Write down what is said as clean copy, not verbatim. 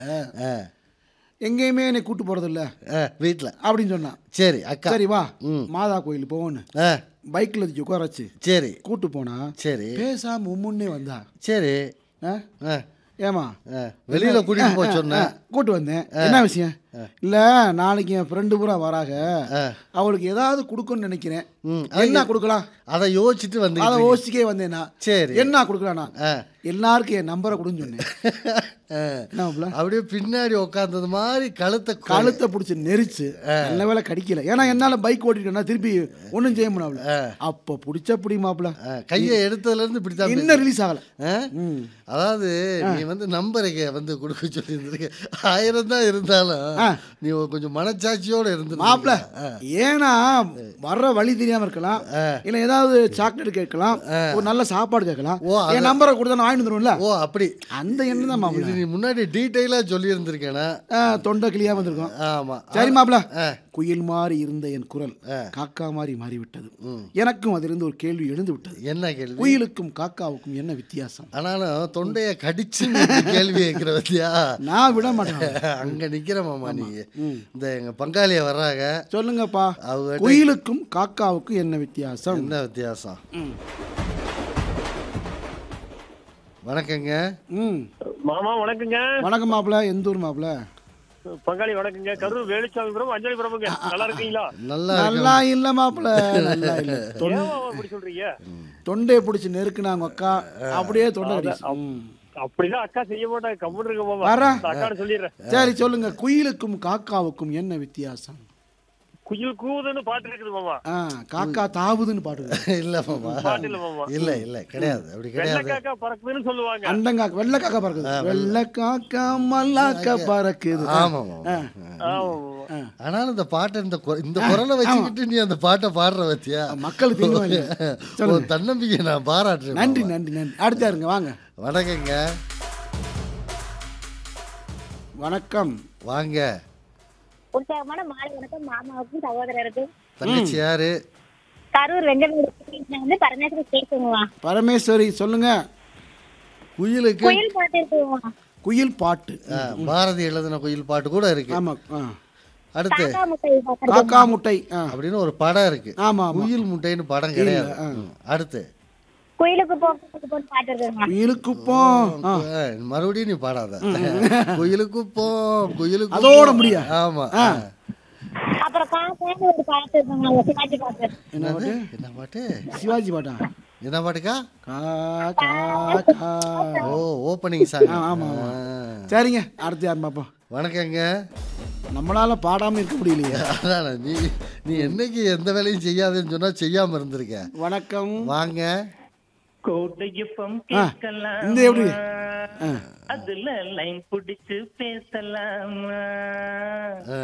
ஆ. எங்கேயுமே என்னை கூட்டு போகிறதில்ல வீட்டில் அப்படின்னு சொன்னான். சரி அக்கா. சரி வா மாதா கோயில் போவோன்னு ஆ பைக்கில் வச்சு உட்கார வச்சு சரி கூட்டு போனா சரி பேசாம முன்னே வந்தா. சரி. ஆ ஆ ஏமா வெளியில் கூட்டிகிட்டு போக சொன்னேன். கூட்டு வந்தேன். என்ன விஷயம்? இல்லை நாளைக்கு என் ஃப்ரெண்டு பூரா வராக, அவளுக்கு ஏதாவது கொடுக்கணும்னு நினைக்கிறேன். என்ன கொடுக்கலாம் அதை யோசிச்சுட்டு வந்து அதை யோசிச்சுக்கே வந்தேன்னா சரி என்ன கொடுக்கலாண்ணா எல்லாருக்கும் என் நம்பரை கொடுன்னு சொன்னேன். என்ன அப்படியே பின்னாடி உட்காந்தது மாதிரி கழுத்தை பிடிச்சி நெரிச்சு நல்ல வேலை கடிக்கல. ஏன்னா என்னால பைக் ஓட்டிட்டேன்னா திருப்பி ஒன்றும் செய்ய முடியல. அப்போ பிடிச்ச பிடி மாப்பிள்ள கையை எடுத்ததுல இருந்து இப்படித்தான் இன்னும் ரிலீஸ் ஆகல. அதாவது நீ வந்து நம்பரை வந்து கொடுக்க சொல்லி இருந்திருக்க. 1000 தான் இருந்தாலும் நீ கொஞ்சம் மனச்சாட்சியோட இருந்து மாப்பிள்ள. ஏன்னா வர்ற வழி தெரியாம இருக்கலாம், இல்ல ஏதாவது சாக்லேட் கேட்கலாம், ஒரு நல்ல சாப்பாடு கேட்கலாம். என் நம்பரை கொடுத்தா நான் வாங்கிட்டு வந்துருவேன்ல. ஓ அப்படி அந்த எண்ணம் தான் மாப்பிள்ள. நீ முன்னாடி டீட்டெயிலா சொல்லி இருந்திருக்கேனா தொண்டை கிளியா வந்திருக்கோம். ஆமா சரி மாப்பிள்ள. குயில் மாதிரி இருந்த என் குரல் காக்கா மாதிரி மாறிவிட்டது. எனக்கும் அதிலிருந்து ஒரு கேள்வி எழுந்து விட்டது. என்ன கேள்வி? குயிலுக்கும் காக்காவுக்கும் என்ன வித்தியாசம்? ஆனாலும் தொண்டைய கடிச்சு கேள்வி கேட்கிற பத்தியா நான் விட மாட்டேன். அங்க நிக்கிற மாமா நீ இந்த எங்க பங்காளிய வர்றாங்க. சொல்லுங்கப்பா, குயிலுக்கும் காக்காவுக்கும் என்ன வித்தியாசம்? என்ன வித்தியாசம்? வணக்கங்க மாமா. வணக்கங்க. வணக்கம் மாப்பிள்ள. எந்த ஊர் மாப்பிள்ள? பங்காளி வணக்கங்க. கரூர் வேலுச்சாமிபுரம் அஞ்சலிபுரமுங்க. நல்லா இருக்கீங்களா? நல்லா இல்ல மாப்பிள்ள, நல்லா இல்ல. அப்படி சொல்றீங்க? தொண்டையை பிடிச்சி நெருக்குனாங்க அக்கா, அப்படியே தொண்டை கடிச்சு. அப்படிதான் அக்கா செய்ய மாட்டாங்க. கம்முன்னு இருக்க மாமா. அக்கான்னு சொல்லிடுறேன். சரி சொல்லுங்க, குயிலுக்கும் காக்காவுக்கும் என்ன வித்தியாசம்? குயில் கூவுதுன்னு பாட்டு இருக்குது மாமா. காக்கா தாவுதுன்னு பாட்டு இல்ல மாமா. பாட்டு இல்ல மாமா. இல்ல இல்ல கிடையாது, அப்படி கிடையாது. வெள்ளக்காக்கா பறக்குதுன்னு சொல்லுவாங்க. அண்டங்காக்கா வெள்ளக்காக்கா பறக்குது. வெள்ளக்காக்கா மல்லாக்கா பறக்குது. ஆமா மாமா. ஆனாலும் இந்த பாட்டை இந்த குரலை வச்சுக்கிட்டு நீ அந்த பாட்டை பாடுற பத்தியா மக்களுக்கு தெரியும். தன்னம்பிக்கை நான் பாராட்டுறேன். நன்றி நன்றி நன்றி. அடுத்த இருங்க வாங்க. வணக்கங்க. வணக்கம். வாங்க. உற்சாகமான மாலை வணக்கம் மாமாவுக்கும் சகோதரருக்கும். தங்கச்சி யாரு? கரூர் வெங்கடேஸ்வரி பரமேஸ்வரி பேசுவா. பரமேஸ்வரி சொல்லுங்க. குயிலுக்கு குயில் பாட்டு இருக்குவா. குயில் பாட்டு பாரதி எழுதின குயில் பாட்டு கூட இருக்கு. ஆமா. அடுத்து காக்கா முட்டை அப்படின்னு ஒரு படம் இருக்கு. ஆமா. குயில் முட்டைன்னு படம் கிடையாது. அடுத்து குயிலுக்கு பாட்டு இருக்கு. குயிலுக்கு போ மறுபடியும் நீ பாடாத. குயிலுக்கு போ குயிலுக்கு அதோட முடியா. ஆமா. அப்புறம் காக்கான்னு ஒரு பாட்டு இருக்குங்க, சிவாஜி பாட்டு. என்ன பாட்டு? சிவாஜி பாட்டா? என்ன பாட்டுக்கா? ஓ ஓப்பனிங் சாங். ஆமா. சரிங்க, அடுத்து யார் பாப்போம். வணக்கங்க. நம்மளால பாடாம இருக்க முடியலையே. அதான நீ என்னைக்கு எந்த வேலையும் செய்யாதுன்னு சொன்னா செய்யாம இருந்திருக்க. வணக்கம். வாங்க. கோடையப்பம் கேட்கலாம். இந்த எப்படி அதுல லைன் பிடிச்சு பேசலாமா?